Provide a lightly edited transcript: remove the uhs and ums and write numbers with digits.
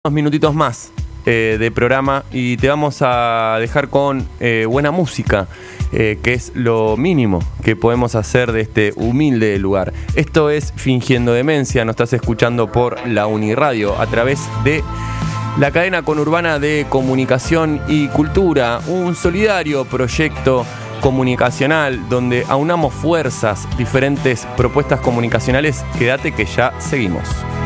Unos minutitos más de programa y te vamos a dejar con buena música, que es lo mínimo que podemos hacer de este humilde lugar. Esto es Fingiendo Demencia, nos estás escuchando por la Uniradio a través de la cadena conurbana de comunicación y cultura, un solidario proyecto comunicacional donde aunamos fuerzas, diferentes propuestas comunicacionales. Quédate que ya seguimos.